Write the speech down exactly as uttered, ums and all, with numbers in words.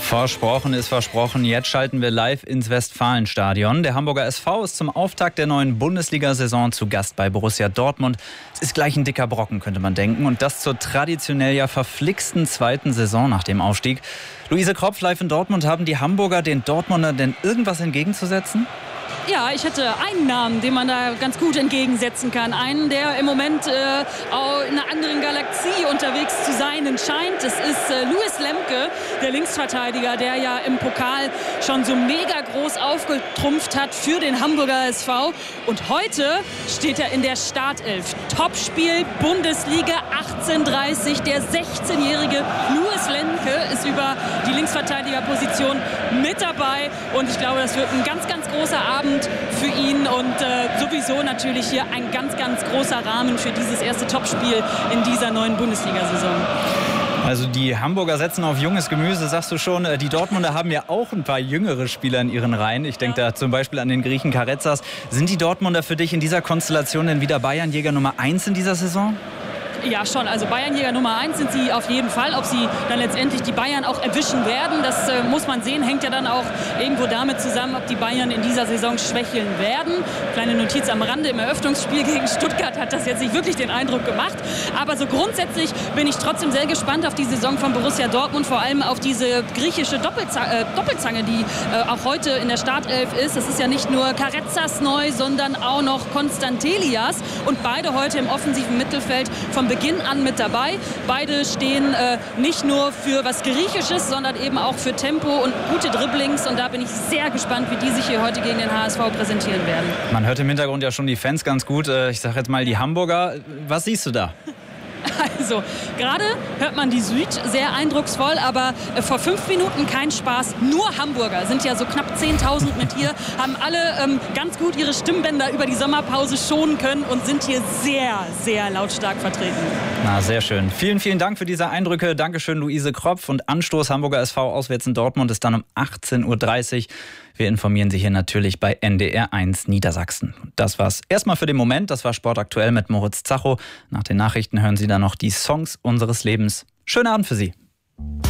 Versprochen ist versprochen. Jetzt schalten wir live ins Westfalenstadion. Der Hamburger S V ist zum Auftakt der neuen Bundesliga-Saison zu Gast bei Borussia Dortmund. Es ist gleich ein dicker Brocken, könnte man denken. Und das zur traditionell ja verflixten zweiten Saison nach dem Aufstieg. Luise Kropf, live in Dortmund. Haben die Hamburger den Dortmundern denn irgendwas entgegenzusetzen? Ja, ich hätte einen Namen, den man da ganz gut entgegensetzen kann. Einen, der im Moment äh, auch in einer anderen Galaxie unterwegs zu sein scheint. Das ist äh, Louis Lemke, der Linksverteidiger, der ja im Pokal schon so mega groß aufgetrumpft hat für den Hamburger S V. Und heute steht er in der Startelf. Topspiel Bundesliga achtzehn dreißig. Der sechzehnjährige Louis Lemke ist über die Linksverteidigerposition mit dabei. Und ich glaube, das wird ein ganz, ganz großer Abend für ihn und äh, sowieso natürlich hier ein ganz, ganz großer Rahmen für dieses erste Topspiel in dieser neuen Bundesliga-Saison. Also die Hamburger setzen auf junges Gemüse, sagst du schon. Die Dortmunder haben ja auch ein paar jüngere Spieler in ihren Reihen. Ich denke da zum Beispiel an den Griechen Karetzas. Sind die Dortmunder für dich in dieser Konstellation denn wieder Bayernjäger Nummer eins in dieser Saison? Ja, schon. Also Bayernjäger Nummer eins sind sie auf jeden Fall. Ob sie dann letztendlich die Bayern auch erwischen werden, das äh, muss man sehen. Hängt ja dann auch irgendwo damit zusammen, ob die Bayern in dieser Saison schwächeln werden. Kleine Notiz am Rande, im Eröffnungsspiel gegen Stuttgart hat das jetzt nicht wirklich den Eindruck gemacht. Aber so grundsätzlich bin ich trotzdem sehr gespannt auf die Saison von Borussia Dortmund. Vor allem auf diese griechische Doppelzange, äh, Doppelzange die äh, auch heute in der Startelf ist. Das ist ja nicht nur Karetzas neu, sondern auch noch Konstantelias. Und beide heute im offensiven Mittelfeld vom Beginn an mit dabei. Beide stehen äh, nicht nur für was Griechisches, sondern eben auch für Tempo und gute Dribblings. Und da bin ich sehr gespannt, wie die sich hier heute gegen den H S V präsentieren werden. Man hört im Hintergrund ja schon die Fans ganz gut. Ich sage jetzt mal die Hamburger. Was siehst du da? Also, gerade hört man die Süd sehr eindrucksvoll, aber äh, vor fünf Minuten kein Spaß. Nur Hamburger sind ja so knapp zehntausend mit hier, haben alle ähm, ganz gut ihre Stimmbänder über die Sommerpause schonen können und sind hier sehr, sehr lautstark vertreten. Na, sehr schön. Vielen, vielen Dank für diese Eindrücke. Dankeschön, Luise Kropf. Und Anstoß Hamburger S V auswärts in Dortmund ist dann um achtzehn Uhr dreißig. Wir informieren Sie hier natürlich bei N D R eins Niedersachsen. Das war's erstmal für den Moment. Das war Sport aktuell mit Moritz Zacho. Nach den Nachrichten hören Sie dann noch die Songs unseres Lebens. Schönen Abend für Sie.